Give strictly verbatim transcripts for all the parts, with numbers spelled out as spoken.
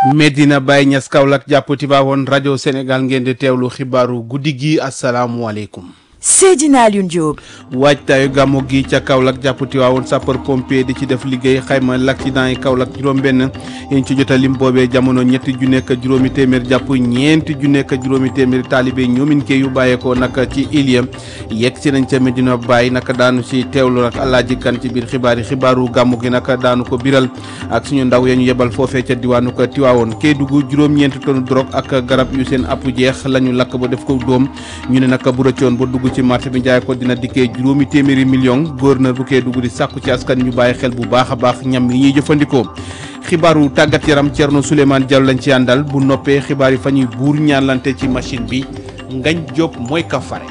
Medina Baye Niass Kaolack jàpp Tivaouane rajo Sénégal ngeen di teewlu xibaaru guddi gi asalaamualeykum. Seydina Alioune Diop. waajtaayu gàmmu gi ca Kaolack jàpp Tivaouane sapeur pompier di ci def liggéey xayma l'accident yi Kaolack juróom-benn yiñ ci jota lim boobee jamono ñetti ju nekk juróomi téeméer jàpp ñeenti ju nekk juróomi téeméer taalibe ñoomin kee yu bàyyeekoo nag ci Iliam yegg si nañ ca Medina Baye nag daanu ci teewlu nag Alaaji Kan ci biir xibaar yi xibaaru gàmmu gi nag daanu ko biral ak suñu ndaw ya ñu yebal foofee ca diwaanu ko Tivaouane Kédougou juróom-ñeenti tonne drogue ak garab yu seen app jeex la ñu lakk ba def ko doom ñu ne nag bu rëccoon ba dugg ci marché bi jaay ko dina dikkee juróomi téeméeri million gouverneur bu Kédougou di sàkku ci askan ñu bàyyi xel bu baax a baax ñam yi ñuy jëfandikoo. xibaaru tàggat yaram Thierno Souleymane Diallo lañ ci àndal bu noppee xibaar yi fa ñuy buur ñaanlante ci machine bi Ngañ Diop mooy ka fare.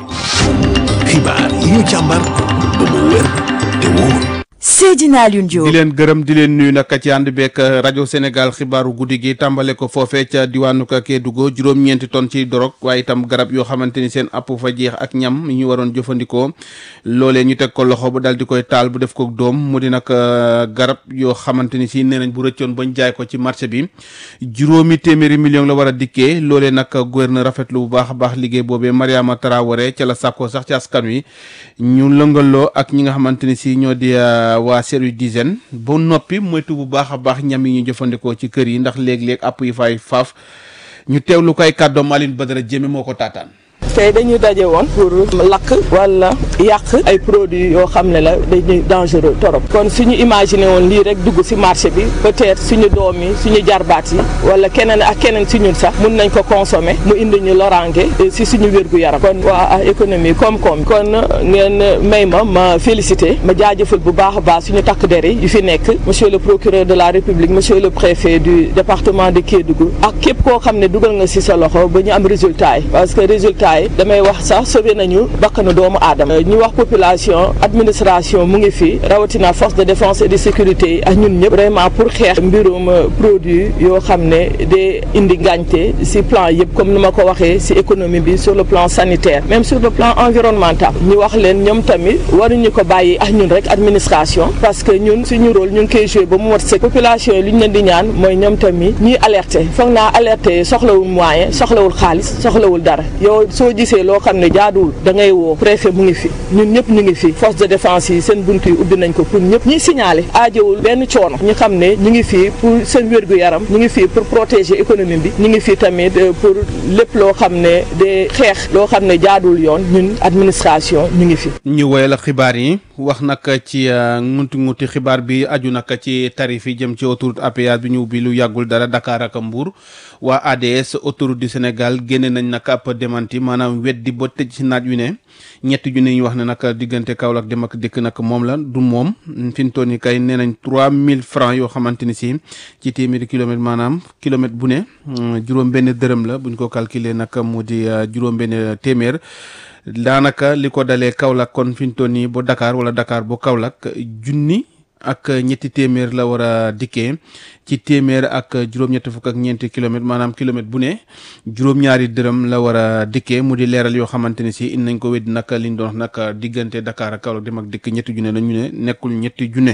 xibaar yi ñu càmbar ba mu wér te wóor. Seydina Alioune Diop. di leen gërëm di leen nuyu nag ci ànd beeg rajo Sénégal xibaaru guddi gi tàmbale ko foofee ca diwaanu Kédougou juróom-ñeenti tonnes ci dorog waaye itam garab yoo xamante ni seen app fa jeex ak ñam yi ñu waroon jëfandikoo loolee ñu teg ko loxo ba dal di koy taal bu def ko doom mu di nag garab yoo xamante ni si nee nañ bu rëccoon bañ jaay ko ci marché bi juróomi téeméeri million la war a dikkee loolee nag gouverneur rafetlu bu baax a baax liggéey boobee Mariama Traoré ca la sàkkoo sax ci askan wi ñu lëngaloo ak ñi nga xamante ni si ñoo di waa service d'hygiène ba noppi moytu bu baax a baax ñam yi ñu jëfandikoo ci kër yi ndax léeg-léeg app yi fay faaf ñu teewlu koy kàddoom Aline Badara Jéeme moo ko taataan. tey dañu daje woon pour lakk wala yàq ay produits yoo xam ne la dañuy dangereux torop kon suñu imaginer woon lii rek dugg ci marché bi peut-être suñu doom yi suñu jarbaat yi wala keneen ak keneen ci ñun sax mun nañ ko consommer mu indi ñu loraange ci suñu wér-gu-yaram kon waa économie koom-koom kon ngeen may ma ma féliciter ma jaajëfal bu baax a baax suñu takk der yi yu fi nekk monsieur le procureur de la République monsieur le préfet du département de Kédougou ak képp koo xam ne dugal nga ci sa loxo ba ñu am résultat yi parce que résultat damay wax sax sauvé nañu bakkanu doomu aadama ñu wax population administration mu ngi fi rawatina force de défense et de sécurité yi ak ñun ñëpp vraiment pour xeex mbirum produit yoo xam ne day indi ngaañte ci plan yëpp comme ni ma ko waxee ci économie bi sur le plan sanitaire même sur le plan environnemental ñu wax leen ñoom tamit waruñu ko bàyyi ak ñun rek administration parce que ñun suñu rôle ñu ngi koy joué ba mu mat sëkk population yi li ñu leen di ñaan mooy ñoom tamit ñuy alerter foog naa alerter soxlawul moyen soxlawul xaalis soxlawul dara yow soo gisee loo xam ne jaaduwul da ngay woo préfet mu ngi fi ñun ñëpp ñu ngi fi force de défense yi seen buntu yi ubbi nañ ko pour ñëpp ñuy signaler aajowul benn coono ñu xam ne ñu ngi fii pour seen wér-gu-yaram ñu ngi fii pour protéger économie bi ñu ngi fii tamit pour lépp loo xam ne de xeex loo xam ne jaaduwul yoon ñun administration ñu ngi fi. ñu woyal xibaar yi wax nag ci nguti nguti xibaar bi aju nag ci tarif yi jëm ci autoroute à péage bi ñu ubbi lu yàggul dara Dakar ak Mbour waa A D S autoroute du Sénégal génne nañ nag ab démenti maanaam weddi ba tëj ci naaj wi ne ñetti junne ñu wax ne nag diggante Kaolack dem ak dikk nag moom la du moom fi mu toll nii kay nee nañ trois mille francs yoo xamante ni si ci téeméeri kilomètre maanaam kilomètre bu ne juróom benn dërëm la buñ ko calculer nag mu di juróom benn téeméer daanaka li ko dalee Kaolack kon fi mu toll nii ba Dakar wala Dakar ba Kaolack junni ak ñetti téeméer la war a dikkee ci téeméer ak juróom-ñetti fukk ak ñeenti kilomètres maanaam kilomètre bu ne juróom-ñaari dërëm la war a dikkee mu di leeral yoo xamante ne si indi nañ ko weddi nag liñ doon wax nag diggante Dakar ak Kaolack dem ak dikk ñetti junne la ñu ne nekkul ñetti junne.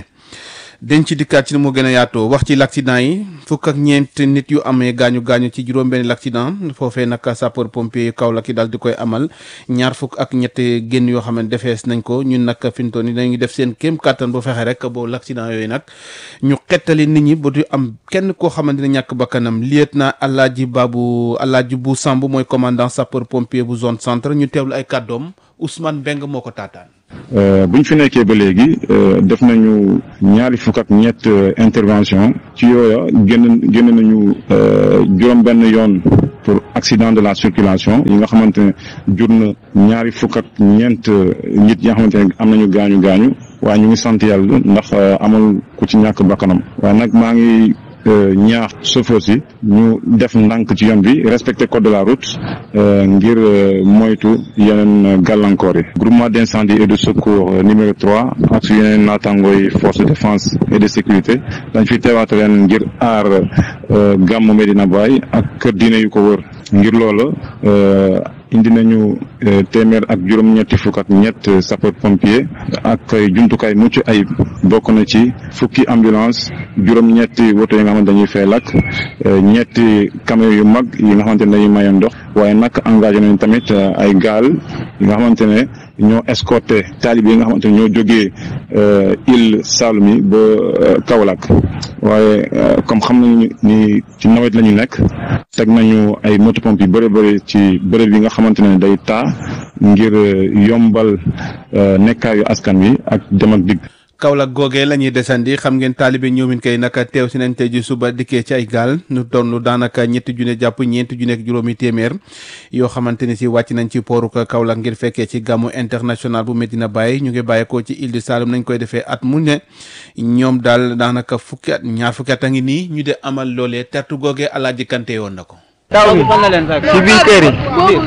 dañ ci dikkaat ci ni mu gën a yaatoo wax ci l'accident yi fukk ak ñeent nit yu amee gaañu gaañu ci juróom-benn l'accident foofee nag sapeur pompier Kaolack yi daal di koy amal ñaar fukk ak ñett génn yoo xam ne defees nañ ko ñun nag fi mu toll nii dañuy def seen kéem kàttan bu fexe rek boo l'accident yooyu nag ñu xettali nit ñi ba du am kenn koo xamante ne ñàkk bakkanam lieutenant Alaaji Babu Alaaji Bu Samb mooy commandant sapeur pompier bu zone centre ñu teewlu ay kàddoom Ousmane Mbeng moo ko taataan. bu ñu fi nekkee ba léegi def nañu ñaari fukk ak ñett intervention ci yooya génn génn nañu juróom benn yoon pour accident de la circulation yi nga xamante ne jur na ñaari fukk ak ñeent nit yi nga xamante ne am nañu gaañu gaañu waaye ñu ngi sant yàlla ndax amul ku ci ñàkk bakkanam waaye nag maa ngi ñaax chauffeur si ñu def ndànk ci yoon bi respecter code de la route ngir moytu yeneen gàllankoor yi. groupement d'incendie et de secours numéro trois ak su yeneen naatangooy force de défense et de sécurité dañ fi teewaat leen ngir aar gàmmu Medina Baye ak kër diine yu ko wër ngir loola indi nañu téeméer ak juróom-ñetti fukk ak ñett sapeur pompier ak jumtukaay mucc ayib bokk na ci fukki ambulance juróom-ñetti woto yi nga xamante dañuy fay lakk ñetti camion yu mag yi nga xamante ne dañuy maye ndox waaye nag engagé nañ tamit ay gaal yi nga xamante ne ñoo escorté taalib yi nga xamante ne ñoo jógee île Saloum yi ba Kaolack waaye comme xam nañu ni ci nawet la ñu nekk teg nañu ay moto pompe yu bëri bëri ci bërëb yi nga xamante ne day taa ngir yombal nekkaayu askan wi ak dem ak digg. Kaolack googee la ñuy desandi xam ngeen taalibe ñoomin kay naka teew si nañ tey ji suba dikkee ci ay gaal ñu doon daanaka ñetti junne jàpp ñeenti junne ak juróomi téeméer yoo xamante ni si wàcc nañ ci pooru Kaolack ngir fekkee ci gàmmu international bu Medina Baye ñu ngi bàyyeekoo ci île de Saloum nañ koy defee at mu ne ñoom daal daanaka fukki at ñaar fukki at a ngi nii ñu de amal loolee tertu googee Alaaji Kanté woon na ko. taw bi fan la leen fekk ci biir kër yi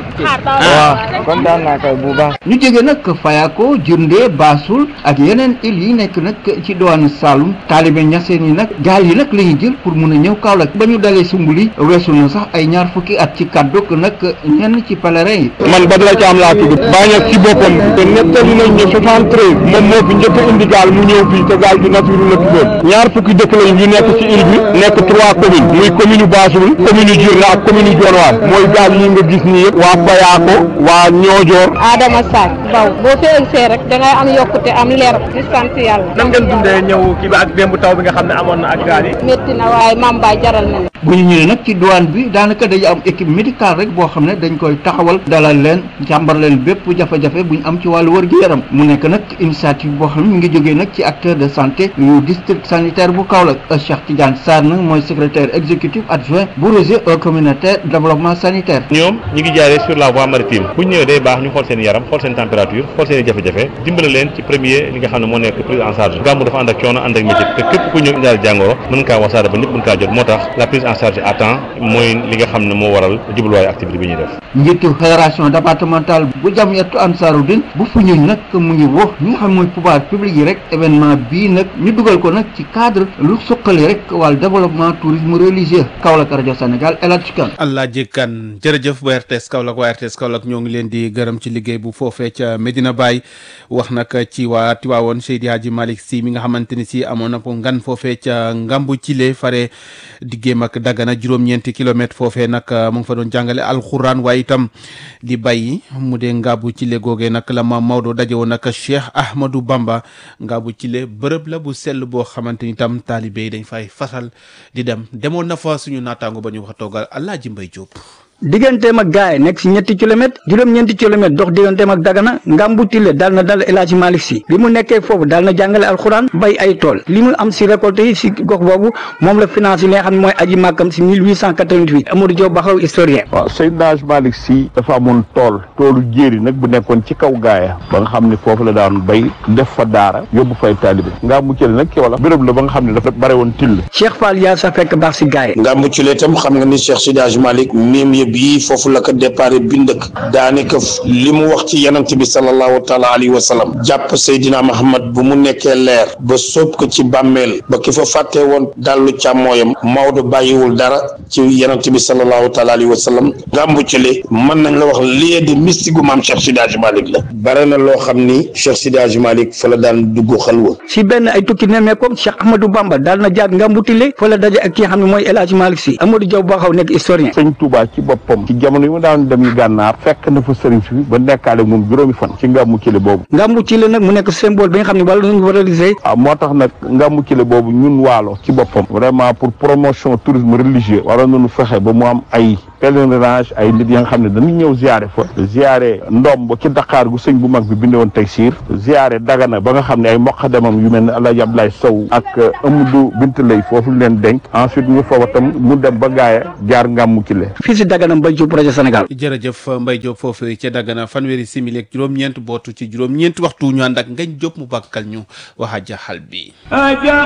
waaw kontaan naa kay bu baax. ñu jóge nag Fayako Jundé Bassoul ak yeneen îles yi nekk nag ci diwaanu Saloum taalibe ñaseen yi nag gaal yi nag la ñuy jël pour mun a ñëw Kaolack ba ñu dalee Sumbuli weesu na sax ay ñaar fukki at ci kàdduk nag ñenn ci pèlerin yi. man Badara Thiam laa tudd bàññeek ci boppam te nettali nañ ne soixante-treize moom moo fi njëkk a indi gaal mu ñëw fii te gaal gi nature la tuddoon ñaar fukki dëkk lañ yu nekk ci île bi nekk trois communes muy commune Bassoul commune Djirna ak commune Dionewar mooy gaal yi nga gis nii yëpp waa Fayako waa Niodior. Adama Sarr Baw boo fi egsee rek da ngay am yokkute am leer di sant yàlla. nan ngeen dundee ñëw kii ba ak démb taw bi nga xam ne amoon na ak gaal yi. métti na waaye Mamba jaral na la. bu ñu ñëwee nag ci douane bi daanaka dañu am équipe médicale rek boo xam ne dañ koy taxawal dalal leen jàmbar leen bépp jafe-jafe bu ñu am ci wàllu wër-gu-yaram mu nekk nag initiative boo xam ne mi ngi jógee nag ci acteur de santé yu district sanitaire bu Kaolack Cheikh Tidiane Sarr nag mooy secrétaire exécutif adjoint bu réseau communautaire développement sanitaire. ñoom ñi ngi jaaree sur la voie maritime bu ñu ñëwee day baax ñu xool seen yaram xool seen température xool seen jafe-jafe dimbale leen ci premier li nga xam ne moo nekk prise en charge gàmmu dafa ànd ak coono ànd ak métier te képp ku ñëw indaale jàngoro mën kaa wasaare ba ñëpp mën kaa jot moo tax la prise en charge à temps mooy li nga xam ne moo waral jubluwaayu activité bi ñuy def. njiitu fédération départementale bu Jamiyatu Ansaarud-Din bu Foundiougne nag mu ngi wax ñi nga xam mooy pouvoir public yi rek événement bii nag ñu dugal ko nag ci cadre lu suqali rek wàllu développement tourisme religieux Kaolack rajo Sénégal El Hadj Kane. Alaaji Kane jërëjëf bu R T S Kaolack waa R T S Kaolack ñoo ngi leen di gërëm ci liggéey bu foofee ca Medina Baye wax nag ci waa Tiwaawoon Seydi Hadji Malick Sy mi nga xamante ni si amoon na ko ngan foofee ca Ngambu Cile fare diggéem ak Dagana juróom-ñeenti kilomètre foofee nag mu ngi fa doon jàngale alxuraan waaye itam di bàyyi mu dee Ngambu Cile googee nag la ma Maodo daje woon nag Cheikh Ahmadou Bamba Ngambu Cile bërëb la bu sell boo xamante ni tam taalibe yi dañ fay fasal di dem demoon na fa suñu naataango ba ñu wax toogal Alaaji Mbay Jóob digganteem ak gaay nekk si ñetti kilomètres juróom-ñeenti kilomètres dox digganteem ak Dagana Ngambu Tile daal na dal El Hadji Malick Sy bi mu nekkee foofu daal na jàngale alxuraan bay ay tool li mu am si récolte yi si gox boobu moom la financé li nga xam ne mooy aji màkkam si mille huit cent quatre-vingt-huit Amadou Diop Baxaw historien. waaw Seydi Hadji Malick Sy dafa amoon tool toolu jéeri nag bu nekkoon ci kaw gaaya ba nga xam ne foofu la daan bay def fa daara yóbbu fay taalibe Ngambu Tile nag ki wala béréb la ba nga xam ne dafa bare woon till. Cheikh Fall yaa sa fekk baax si gaay Ngambu Tile itam xam nga ni Cheikh Seydi Hadji Malick miim bii foofu la ko déparé bindëk daanaka li mu wax ci yonent bi sallallahu taala alayhi wa sallam jàpp Seydina Muhammad bu mu nekkee leer ba sóob ko ci bàmmeel ba ki fa fàtte woon dallu càmmooyam Maodo bàyyiwul dara ci yonent bi sallallahu taala alayhi wa sallam Ngambu Tile mën nañ la wax lieu de mystique gu maam Cheikh Seydi Hadji Malick la bare na loo xam ni Cheikh Seydi Hadji Malick fa la daan dugg xalwa si benn ay tukki nemmeekom Cheikh Ahmadou Bamba daal na jaar Ngambu Tile fa la daje ak ki nga xam ne mooy El Hadji Malick Sy Amadou Diop Baxaw nekk historien. Sëñ Touba ci boppam ci jamono yi mu daan dem gànnaar fekk na fa sëriñ si ba nekkaale moom juróomi fan ci Ngambu Tile boobu Ngambu Tile nag mu nekk symbole bi nga xam ne wala nañu valoriser waaw moo tax nag Ngambu Tile boobu ñun waalo ci boppam vraiment pour promotion tourisme religieux waroon nañu fexe ba mu am ay pèlerinage ay nit ya nga xam ne dañuy ñëw ziare fa ziare Ndombo ci Dakar gu sëñ bu mag bi bindoon Taysiir ziare Dagana ba nga xam ne ay muqaddamam yu mel ne Alaaji Abdoulaye Sow ak Amadou Bint Lay foofu leen denc ensuite ñu foofa tam mu dem ba gaaya jaar Ngambu Tile fii si Dagana Mbaye Diop rajo Sénégal. jërëjëf Mbaye Diop foofu ca Dagana fanweeri simili ak juróom-ñeent bootu ci juróom-ñeent waxtu ñu ànd ak Ngañ Diop mu bàkkal ñu waxa jaxal bi